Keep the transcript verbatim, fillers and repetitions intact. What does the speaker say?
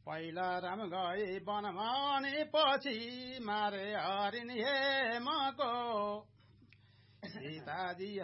पहिला राम गए वनमा अनि पछि मारे हरिण हेमको सीताजी